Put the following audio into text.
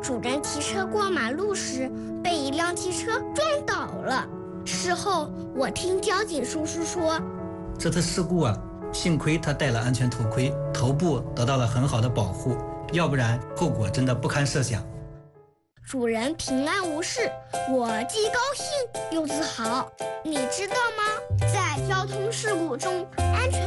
主人骑车过马路时被一辆汽车撞倒了。事后我听交警叔叔说， 这次事故幸亏他戴了安全头盔，头部得到了很好的保护，要不然后果真的不堪设想。 主人平安无事，我既高兴又自豪。你知道吗？在交通事故中，安全